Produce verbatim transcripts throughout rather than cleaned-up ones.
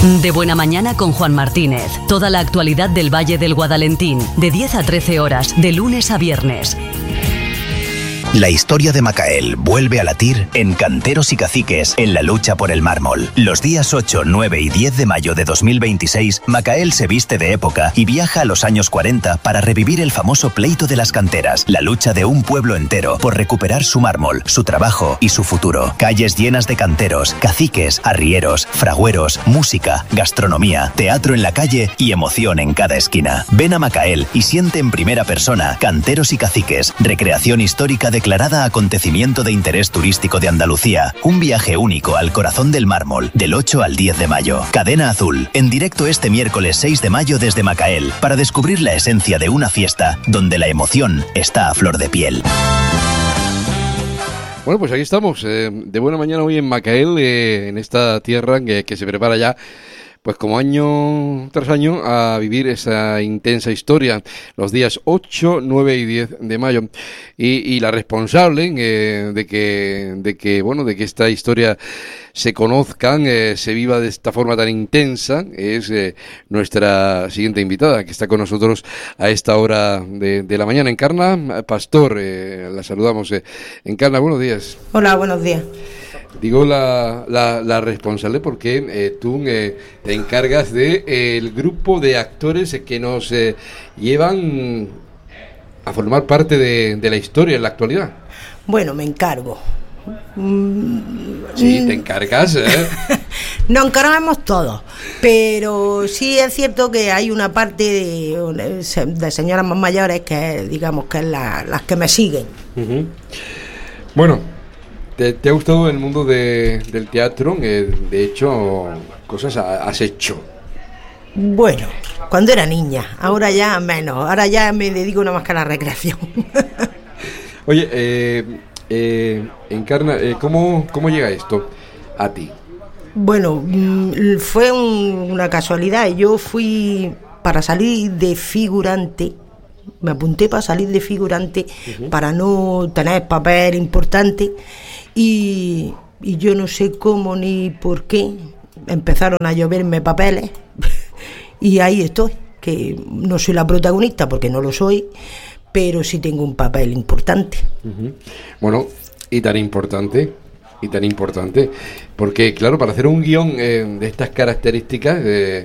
De Buena Mañana con Juan Martínez. Toda la actualidad del Valle del Guadalentín, de diez a trece horas, de lunes a viernes. La historia de Macael vuelve a latir en Canteros y Caciques en la lucha por el mármol. Los días ocho, nueve y diez de mayo de dos mil veintiséis, Macael se viste de época y viaja a los años cuarenta para revivir el famoso pleito de las canteras, la lucha de un pueblo entero por recuperar su mármol, su trabajo y su futuro. Calles llenas de canteros, caciques, arrieros, fragüeros, música, gastronomía, teatro en la calle y emoción en cada esquina. Ven a Macael y siente en primera persona Canteros y Caciques, recreación histórica de declarada acontecimiento de interés turístico de Andalucía. Un viaje único al corazón del mármol, del ocho al diez de mayo. Cadena Azul, en directo este miércoles seis de mayo desde Macael, para descubrir la esencia de una fiesta donde la emoción está a flor de piel. Bueno, pues aquí estamos, eh, de buena mañana hoy en Macael, eh, en esta tierra que, que se prepara ya, pues como año tras año, a vivir esa intensa historia, los días ocho, nueve y diez de mayo. Y, y la responsable eh, de que, de que, bueno, de que esta historia se conozcan, eh, se viva de esta forma tan intensa, es eh, nuestra siguiente invitada, que está con nosotros a esta hora de, de la mañana. Encarna Pastor, eh, la saludamos. Eh. Encarna, buenos días. Hola, buenos días. Digo la, la, la responsable porque eh, tú eh, te encargas de eh, el grupo de actores que nos eh, llevan a formar parte de, de la historia en la actualidad. Bueno, me encargo. Sí, te encargas, ¿eh? Nos encargamos todos, pero sí es cierto que hay una parte de, de señoras más mayores que digamos que es la, las que me siguen. Uh-huh. Bueno, ¿Te, ¿Te ha gustado el mundo de, del teatro? Eh, de hecho, cosas has hecho. Bueno, cuando era niña, ahora ya menos, ahora ya me dedico nada más que a la recreación. Oye, eh, eh, Encarna, eh, ¿cómo, ¿cómo llega esto a ti? Bueno, fue un, una casualidad. Yo fui para salir de figurante. Me apunté para salir de figurante, uh-huh, para no tener papel importante. Y, y yo no sé cómo ni por qué empezaron a lloverme papeles y ahí estoy, que no soy la protagonista porque no lo soy, pero sí tengo un papel importante. Uh-huh. Bueno, y tan importante, y tan importante, porque claro, para hacer un guión eh, de estas características eh,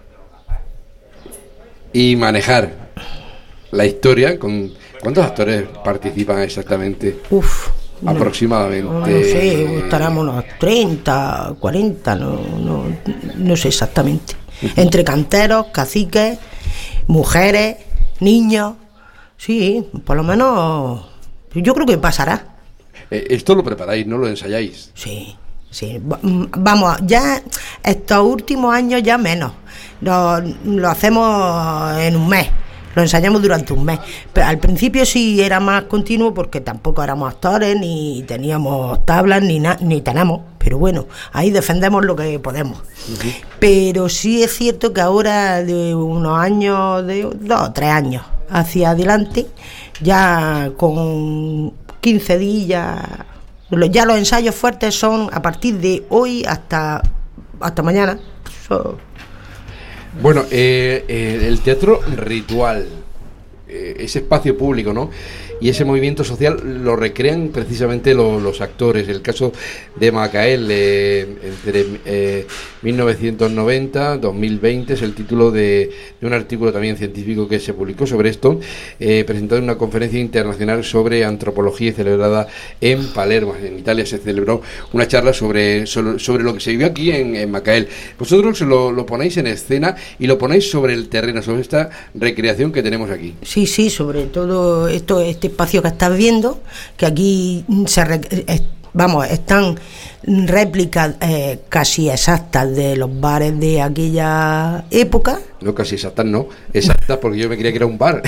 y manejar la historia, con ¿cuántos actores participan exactamente? Uf. Aproximadamente. No, no sé, estaremos unos treinta, cuarenta, no, no, no sé exactamente. Uh-huh. Entre canteros, caciques, mujeres, niños, sí, por lo menos yo creo que pasará. Eh, esto lo preparáis, ¿no? Lo ensayáis. Sí, sí. Vamos, ya estos últimos años ya menos. Lo, lo hacemos en un mes. Lo ensayamos durante un mes, pero al principio sí era más continuo porque tampoco éramos actores, ni teníamos tablas, ni na- ni tenemos, pero bueno, ahí defendemos lo que podemos. Uh-huh. Pero sí es cierto que ahora de unos años, de dos o tres años hacia adelante, ya con quince días, ya los ensayos fuertes son a partir de hoy hasta, hasta mañana. So, Bueno, eh, eh, el teatro ritual, eh, ese espacio público, ¿no? Y ese movimiento social lo recrean precisamente lo, los actores. El caso de Macael, eh, entre eh, mil novecientos noventa y dos mil veinte, es el título de, de un artículo también científico que se publicó sobre esto, eh, presentado en una conferencia internacional sobre antropología y celebrada en Palermo. En Italia se celebró una charla sobre, sobre, sobre lo que se vivió aquí en, en Macael. Vosotros lo, lo ponéis en escena y lo ponéis sobre el terreno, sobre esta recreación que tenemos aquí. Sí, sí, sobre todo esto, este espacio que estás viendo, que aquí se re, vamos, están réplicas eh, casi exactas de los bares de aquella época. No, casi exactas no, exactas porque yo me creía que era un bar.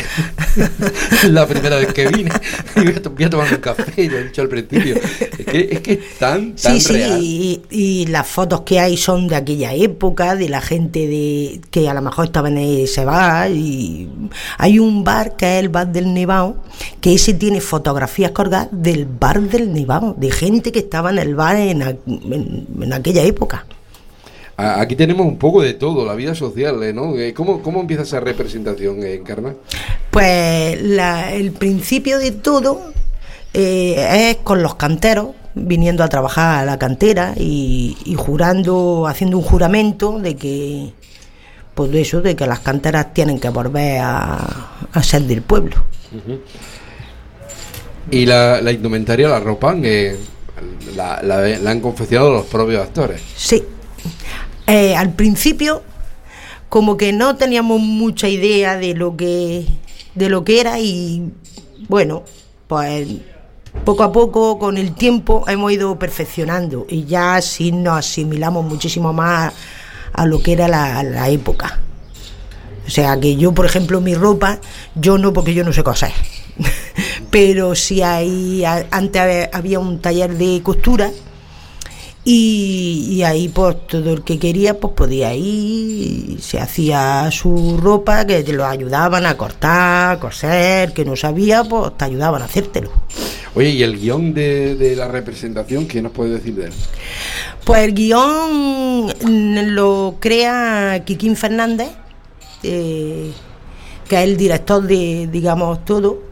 La primera vez que vine y voy a, voy a tomar un café, lo he dicho al principio. Es que es que es tan, tan sí, real. Sí, y, y las fotos que hay son de aquella época, de la gente de que a lo mejor estaba en ese bar. Y hay un bar que es el Bar del Nevado, que ese tiene fotografías colgadas del Bar del Nevado, de gente que estaba en el bar en, en, en aquella época. Aquí tenemos un poco de todo, la vida social, ¿no? ¿Cómo, cómo empieza esa representación, Encarna? Pues la, el principio de todo eh, es con los canteros, viniendo a trabajar a la cantera y, y jurando, haciendo un juramento de que, pues de eso, de que las canteras tienen que volver a, a ser del pueblo. Uh-huh. Y la, la indumentaria, la ropa, eh, la, la, la han confeccionado los propios actores. Sí. Eh, al principio, como que no teníamos mucha idea de lo que, de lo que era y, bueno, pues poco a poco, con el tiempo, hemos ido perfeccionando y ya sí nos asimilamos muchísimo más a lo que era la, la época. O sea, que yo, por ejemplo, mi ropa, yo no, porque yo no sé coser. Pero sí hay, antes había un taller de costura y, y ahí pues todo el que quería pues podía ir, se hacía su ropa, que te lo ayudaban a cortar, coser, que no sabía, pues te ayudaban a hacértelo. Oye, ¿y el guión de, de la representación, qué nos puedes decir de él? Pues el guión lo crea Quiquín Fernández, eh, que es el director de, digamos, todo.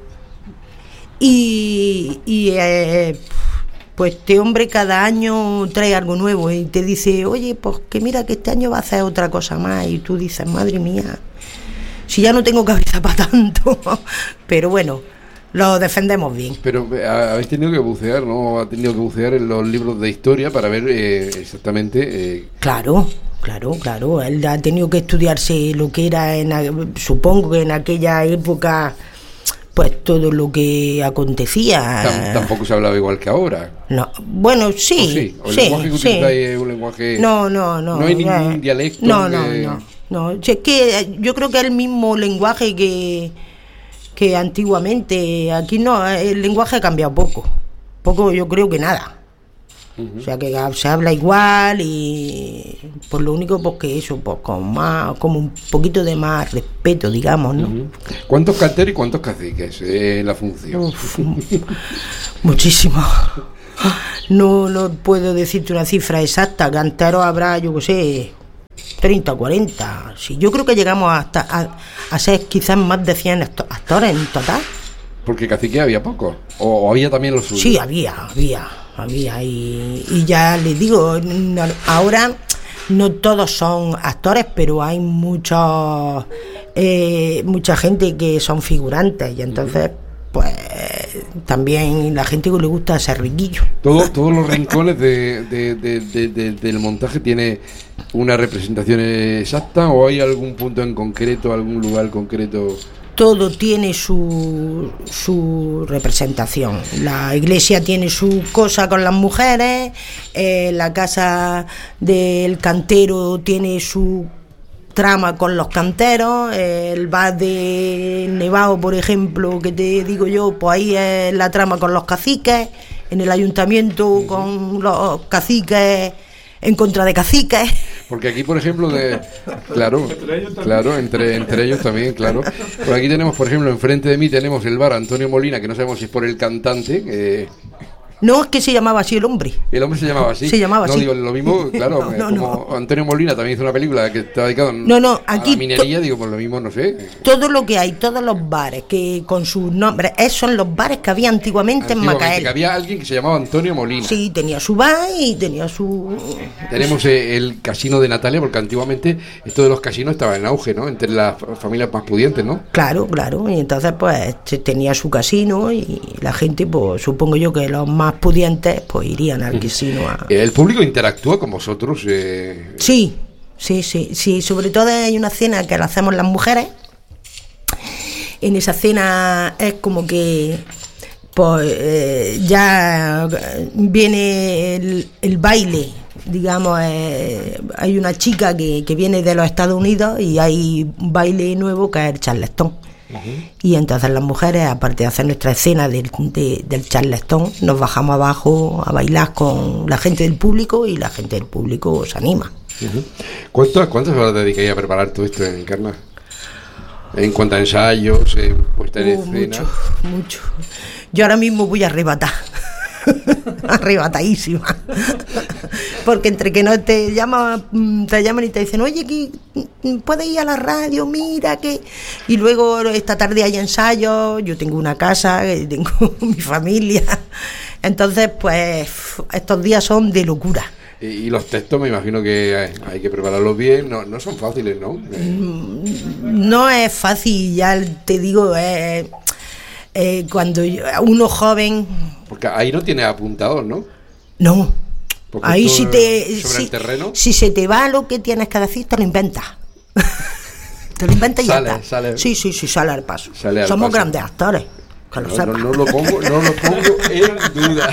Y, y eh, pues este hombre cada año trae algo nuevo y te dice, oye, pues que mira que este año va a hacer otra cosa más, y tú dices, madre mía, si ya no tengo cabeza para tanto. Pero bueno, lo defendemos bien. Pero habéis tenido que bucear, ¿no? Ha tenido que bucear en los libros de historia para ver eh, exactamente... Eh... Claro, claro, claro. Él ha tenido que estudiarse lo que era, en, supongo que en aquella época... pues todo lo que acontecía. Tam, tampoco se hablaba igual que ahora. No, bueno, sí. ¿O sí? ¿O el sí, lenguaje que sí. utilizáis es un lenguaje... No, no, no. No hay ya, ningún dialecto. No, que... no, no. no. Es que yo creo que es el mismo lenguaje que, que antiguamente. Aquí no, el lenguaje ha cambiado poco. Poco, yo creo que nada. Uh-huh. O sea que se habla igual y por lo único pues que eso, pues con más, como un poquito de más respeto, digamos, ¿no? Uh-huh. ¿Cuántos canteros y cuántos caciques en la función? Uf, muchísimo. No, no puedo decirte una cifra exacta. Canteros habrá, yo qué sé, treinta, cuarenta. Sí, yo creo que llegamos hasta a, a ser quizás más de cien actores en total. Porque cacique había poco. ¿O, o había también los suyos? Sí, había, había. Había y, y ya les digo, no, ahora no todos son actores, pero hay muchos eh, mucha gente que son figurantes y entonces pues también la gente que le gusta ser riquillo. Todo, todos los rincones de, de, de, de, de, del montaje tiene una representación exacta, o hay algún punto en concreto, algún lugar concreto. Todo tiene su, su representación. La iglesia tiene su cosa con las mujeres, eh, la casa del cantero tiene su trama con los canteros, eh, el bar de Nevado, por ejemplo, que te digo yo, pues ahí es la trama con los caciques, en el ayuntamiento con los caciques en contra de caciques. Porque aquí, por ejemplo, de claro, claro, entre entre ellos también, claro. Por aquí tenemos, por ejemplo, enfrente de mí tenemos el bar Antonio Molina, que no sabemos si es por el cantante. Eh... No, es que se llamaba así el hombre. El hombre se llamaba así. Se llamaba no, así. Digo, lo mismo, claro, no, no, como no. Antonio Molina también hizo una película que estaba dedicada no, no, aquí a la minería, digo, pues lo mismo, no sé. Todo lo que hay, todos los bares que con sus nombres, esos son los bares que había antiguamente, antiguamente en Macael. Que había alguien que se llamaba Antonio Molina. Sí, tenía su bar y tenía su... Tenemos eh, el casino de Natalia, porque antiguamente esto de los casinos estaba en auge, ¿no? Entre las familias más pudientes, ¿no? Claro, claro, y entonces pues tenía su casino y la gente, pues supongo yo que los más pudientes pues irían al casino a... ¿El público interactúa con vosotros? Eh... Sí, sí, sí, sí, sobre todo hay una cena que la hacemos las mujeres. En esa cena es como que pues eh, ya viene el, el baile, digamos, eh, hay una chica que, que viene de los Estados Unidos y hay un baile nuevo que es el charleston. Uh-huh. Y entonces las mujeres, aparte de hacer nuestra escena del, de, del charleston, nos bajamos abajo a bailar con la gente del público y la gente del público se anima. Uh-huh. ¿Cuántas, ¿Cuántas horas dedicáis a preparar todo esto, Encarna? En cuanto a ensayos, en puesta en uh, escena. Mucho, mucho. Yo ahora mismo voy a arrebatar. Arrebatadísima. Porque entre que no te llaman, te llaman y te dicen, oye, que puedes ir a la radio, mira que... Y luego esta tarde hay ensayos, yo tengo una casa, tengo mi familia. Entonces, pues, estos días son de locura. Y, y los textos me imagino que hay, hay que prepararlos bien, no, no son fáciles, ¿no? No es fácil, ya te digo, eh, eh, cuando uno joven... Porque ahí no tienes apuntador, ¿no? No, porque ahí si te... sobre si, el terreno. Si se te va lo que tienes que decir, te lo inventas. Te lo inventas y sale, ya está. Sale, sí, sí, sí, sale al paso. Sale al Somos paso. grandes actores. Que lo no, sepas. no, no lo pongo, no lo pongo en duda.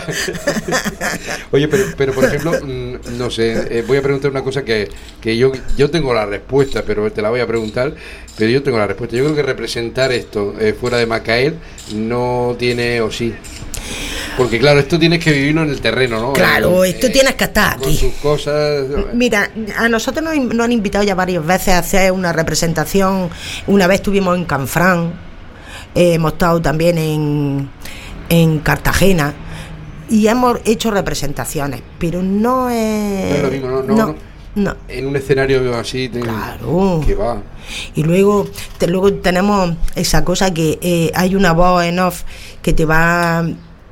Oye, pero, pero por ejemplo, no sé, eh, voy a preguntar una cosa que, que yo, yo tengo la respuesta, pero te la voy a preguntar, pero yo tengo la respuesta. Yo creo que representar esto eh, fuera de Macael no tiene, o sí. Porque claro, esto tienes que vivirlo en el terreno, ¿no? Claro, eh, esto eh, tienes que estar con aquí. sus cosas. Mira, a nosotros nos, nos han invitado ya varias veces a hacer una representación. Una vez estuvimos en Canfrán. Eh, hemos estado también en, en Cartagena y hemos hecho representaciones, pero no es... No es lo mismo, no, no, no, no. no. En un escenario así, te, Claro. que va. Y luego, te, luego tenemos esa cosa que eh, hay una voz en off que te va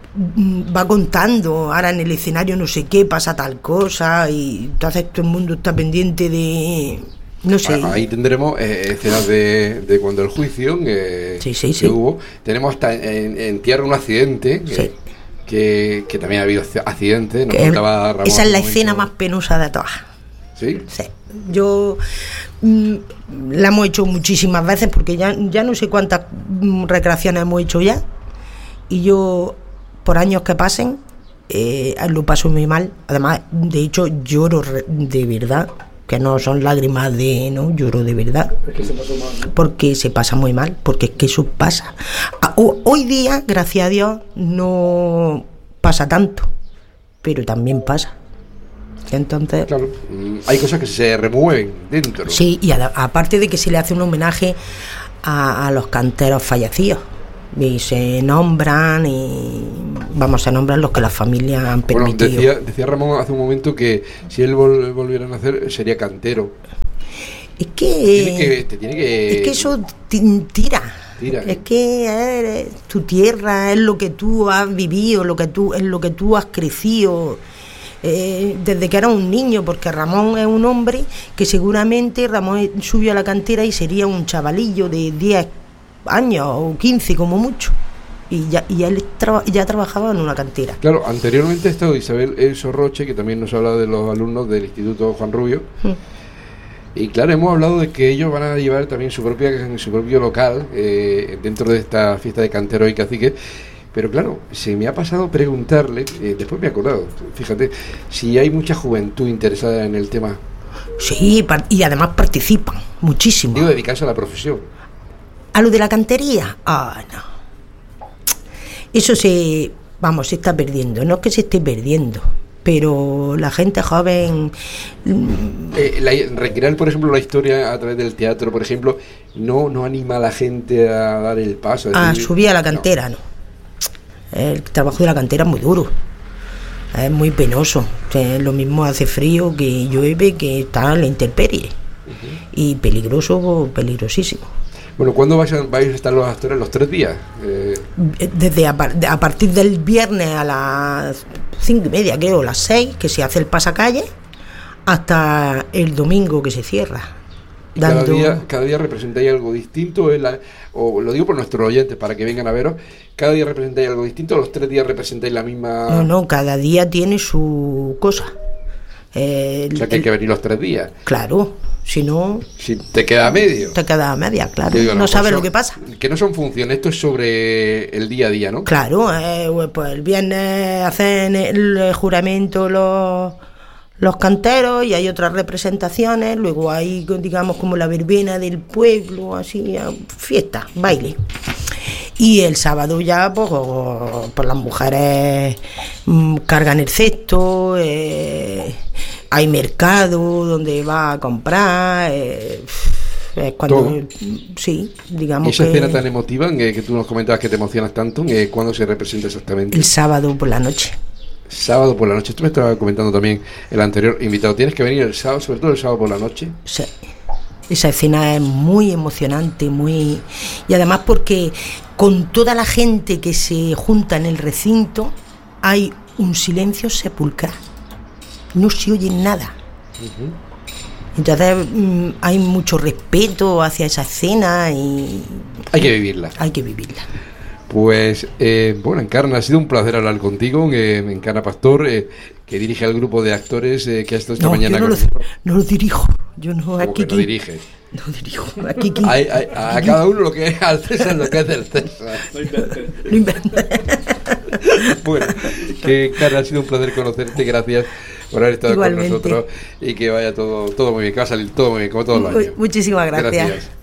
va contando, ahora en el escenario no sé qué, pasa tal cosa, y entonces todo el mundo está pendiente de... No sé. Bueno, ahí tendremos eh, escenas de, de cuando el juicio eh, sí, sí, que sí. hubo. Tenemos hasta en, en tierra un accidente que, sí. que, que también ha habido accidentes. Nos que contaba Ramón esa es la momento. escena más penosa de todas. ¿Sí? Sí. Yo mm, la hemos hecho muchísimas veces porque ya, ya no sé cuántas mm, recreaciones hemos hecho ya. Y yo, por años que pasen, eh, lo paso muy mal. Además, de hecho, lloro re- de verdad. Que no son lágrimas de, no, lloro de verdad. Es que se pasó mal, ¿no? Porque se pasa muy mal, porque es que eso pasa. Ah, o- hoy día, gracias a Dios, no pasa tanto, pero también pasa. Entonces, Claro, mm, hay cosas que se remueven dentro. sí, y a- aparte de que se le hace un homenaje a, a los canteros fallecidos. Y se nombran y vamos, se nombran los que las familias han Bueno, permitido. decía, decía Ramón hace un momento que si él vol- volviera a nacer sería cantero. Es que, Tiene que- te tiene que- es que eso ti- tira. Tira, Es ¿eh? que es tu tierra, es lo que tú has vivido, lo que tú, es lo que tú has crecido eh, desde que era un niño, porque Ramón es un hombre que seguramente Ramón subió a la cantera y sería un chavalillo de diez años o quince como mucho. Y ya, y él traba- ya trabajaba en una cantera. Claro, anteriormente ha estado Isabel Elso Roche, que también nos ha hablado de los alumnos del Instituto Juan Rubio. Mm. Y claro, hemos hablado de que ellos van a llevar también su propia su propio local eh, dentro de esta fiesta de canteros y caciques. Pero claro, se me ha pasado preguntarle, eh, después me he acordado, fíjate, si hay mucha juventud interesada en el tema, Sí, par- y además participan muchísimo. digo, dedicarse a la profesión. A lo de la cantería, ah, no. Eso se, vamos, se está perdiendo. No es que se esté perdiendo, pero la gente joven, mm, Eh, la, recrear, por ejemplo, la historia a través del teatro, por ejemplo, no, no anima a la gente a dar el paso. es a decir, subir a la no. cantera, no. El trabajo de la cantera es muy duro. Es muy penoso. O sea, lo mismo hace frío, que llueve, que está en la intemperie. Y peligroso, peligrosísimo. Bueno, ¿cuándo vais a, vais a estar los actores? ¿Los tres días? Eh, Desde a, par- de- a partir del viernes a las cinco y media, creo, las seis, que se hace el pasacalle, hasta el domingo que se cierra. cada, Dando- día, cada día representáis algo distinto, en la- o lo digo por nuestros oyentes, para que vengan a veros, cada día representáis algo distinto, o los tres días representáis la misma... No, no, cada día tiene su cosa. Eh, O sea, que hay que venir los tres días. Claro, si no, Si te queda a medio. te queda a media, claro. Yo digo, a lo No mejor sabes son- lo que pasa. Que no son funciones, esto es sobre el día a día, ¿no? Claro, eh, pues el viernes hacen el juramento los, los canteros y hay otras representaciones, luego hay, digamos, como la verbena del pueblo, así, fiesta, baile. Y el sábado ya, pues, pues las mujeres mm, cargan el cesto, eh, hay mercado donde va a comprar, eh, es cuando, Todo. sí, Y digamos esa que escena tan emotiva, que, que tú nos comentabas que te emocionas tanto, que ¿cuándo se representa exactamente? el sábado por la noche. sábado por la noche. Esto me estaba comentando también el anterior invitado. Tienes que venir el sábado, sobre todo el sábado por la noche. Sí. Esa escena es muy emocionante, muy... Y además porque con toda la gente que se junta en el recinto hay un silencio sepulcral. No se oye nada. Uh-huh. Entonces mmm, hay mucho respeto hacia esa escena y... Hay que vivirla. Hay que vivirla. Pues, eh, bueno, Encarna, ha sido un placer hablar contigo. Eh, Encarna Pastor, eh, que dirige al grupo de actores eh, que ha estado esta no, mañana. Yo no, con... lo, no lo dirijo. Yo no, aquí. Que no dirige. No dirijo. Aquí, aquí, hay, hay, a aquí. Cada uno lo que es al César, lo que es del César. No inventes. No inventes. Bueno, que Encarna, ha sido un placer conocerte. Gracias por haber estado Igualmente. con nosotros y que vaya todo, todo muy bien, que va a salir todo muy bien, como todos los años. Muchísimas gracias. gracias.